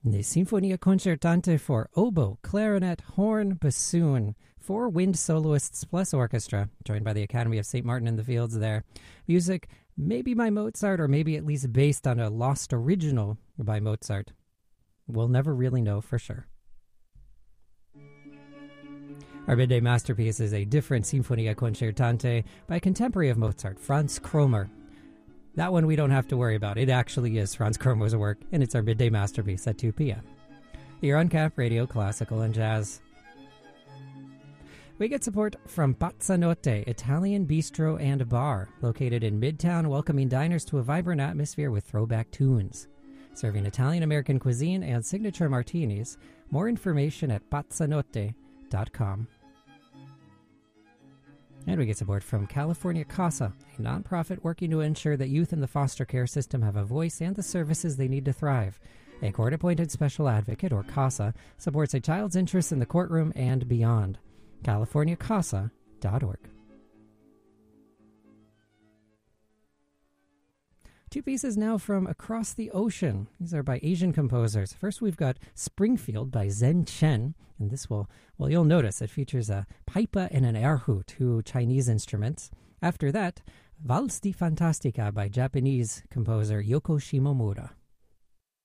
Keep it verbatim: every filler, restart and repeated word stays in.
The Sinfonia Concertante for oboe, clarinet, horn, bassoon, four wind soloists plus orchestra, joined by the Academy of Saint Martin in the Fields there. Music maybe by Mozart, or maybe at least based on a lost original by Mozart. We'll never really know for sure. Our midday masterpiece is a different Sinfonia Concertante by a contemporary of Mozart, Franz Kromer. That one we don't have to worry about. It actually is Franz Kromer's work, and it's our midday masterpiece at two p.m. You're on Cap Radio, Classical and Jazz. We get support from Pazzanotte, Italian bistro and bar, located in Midtown, welcoming diners to a vibrant atmosphere with throwback tunes. Serving Italian-American cuisine and signature martinis. More information at pazzanotte dot com. And we get support from California CASA, a nonprofit working to ensure that youth in the foster care system have a voice and the services they need to thrive. A court-appointed special advocate, or CASA, supports a child's interests in the courtroom and beyond. california casa dot org. Two pieces now from across the ocean. These are by Asian composers. First, we've got Springfield by Zen Chen. And this will, well, you'll notice it features a pipa and an erhu, two Chinese instruments. After that, Vals di Fantastica by Japanese composer Yoko Shimomura.